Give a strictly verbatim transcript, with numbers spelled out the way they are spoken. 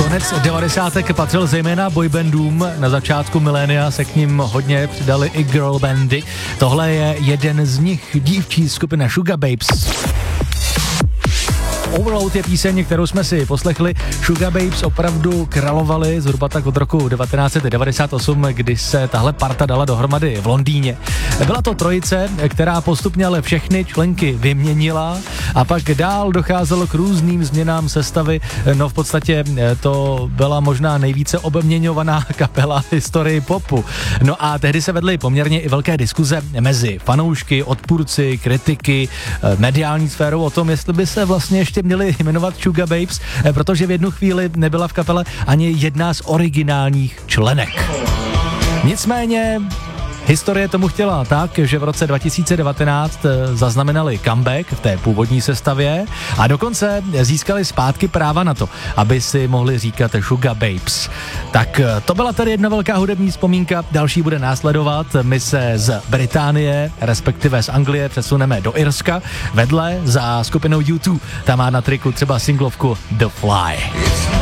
Konec devadesátek patřil zejména boybandům, na začátku milénia se k ním hodně přidali i girl bandy. Tohle je jeden z nich, dívčí skupina Sugababes. Overload je píseň, kterou jsme si poslechli. Sugababes opravdu královali zhruba tak od roku devatenáct set devadesát osm, kdy se tahle parta dala dohromady v Londýně. Byla to trojice, která postupně ale všechny členky vyměnila a pak dál docházelo k různým změnám sestavy. No v podstatě to byla možná nejvíce obměňovaná kapela v historii popu. No a tehdy se vedly poměrně i velké diskuze mezi fanoušky, odpůrci, kritiky, mediální sférou o tom, jestli by se vlastně ještě měli jmenovat Sugababes, protože v jednu chvíli nebyla v kapele ani jedna z originálních členek. Nicméně historie tomu chtěla tak, že v roce dva tisíce devatenáct zaznamenali comeback v té původní sestavě a dokonce získali zpátky práva na to, aby si mohli říkat Sugababes. Tak to byla tady jedna velká hudební vzpomínka, další bude následovat. My se z Británie, respektive z Anglie, přesuneme do Irska. Vedle za skupinou U dva, tam má na triku třeba singlovku The Fly.